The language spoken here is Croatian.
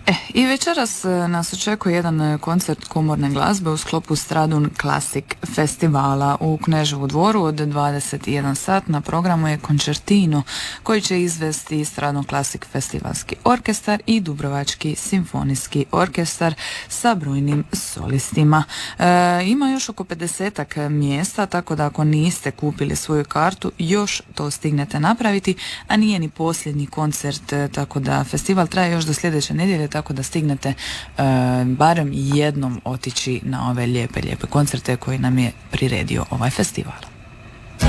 I večeras nas očekuje jedan koncert komorne glazbe u sklopu Stradun Classic festivala u Kneževu dvoru od 21 sat. Na programu je koncertino koji će izvesti Stradun Classic festivalski orkestar i Dubrovački simfonijski orkestar sa brojnim solistima. Ima još oko 50-ak mjesta, tako da ako niste kupili svoju kartu, još to stignete napraviti, a nije ni posljednji koncert, tako da festival traje još do sljedeće nedjelje, tako da stignete barem jednom otići na ove lijepe koncerte koji nam je priredio ovaj festival.